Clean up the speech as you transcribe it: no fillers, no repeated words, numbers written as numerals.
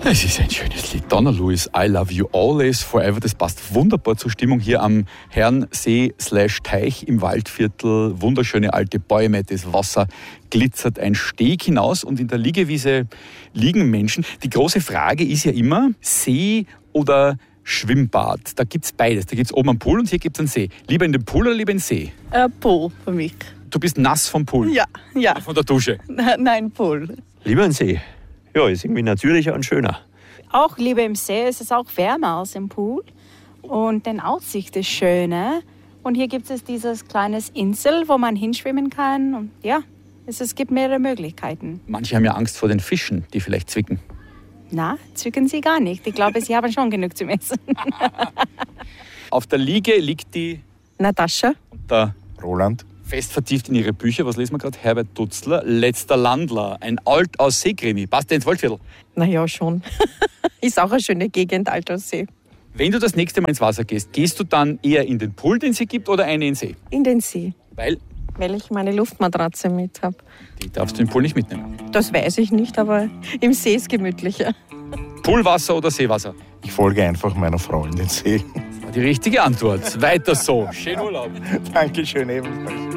Es ist ein schönes Lied. Donna Lewis, I Love You Always Forever. Das passt wunderbar zur Stimmung hier am Herrensee/Teich im Waldviertel. Wunderschöne alte Bäume, das Wasser glitzert ein Steg hinaus und in der Liegewiese liegen Menschen. Die große Frage ist ja immer, See oder Schwimmbad. Da gibt es beides. Da gibt es oben einen Pool und hier gibt es einen See. Lieber in den Pool oder lieber in den See? Pool für mich. Du bist nass vom Pool? Ja. Oder von der Dusche? Nein, Pool. Lieber ein See. Ja, ist irgendwie natürlicher und schöner. Auch lieber im See. Es ist auch wärmer als im Pool. Und die Aussicht ist schöner. Und hier gibt es dieses kleine Insel, wo man hinschwimmen kann. Und ja, es gibt mehrere Möglichkeiten. Manche haben ja Angst vor den Fischen, die vielleicht zwicken. Na, zwicken sie gar nicht. Ich glaube, sie haben schon genug zum Essen. Auf der Liege liegt die Natascha. und der Roland. fest vertieft in ihre Bücher. Was lesen wir gerade? Herbert Dutzler, Letzter Landler, ein Alt-aus-See-Krimi. Passt der ins Waldviertel? Na ja, schon. Ist auch eine schöne Gegend, Altaussee. Wenn du das nächste Mal ins Wasser gehst, gehst du dann eher in den Pool, den es hier gibt, oder in den See? In den See, Weil weil ich meine Luftmatratze mit habe. die darfst du im Pool nicht mitnehmen. Das weiß ich nicht, aber im See ist gemütlicher. Poolwasser oder Seewasser? Ich folge einfach meiner Frau in den See. Das war die richtige Antwort. Weiter so. Schönen Urlaub. Dankeschön ebenfalls.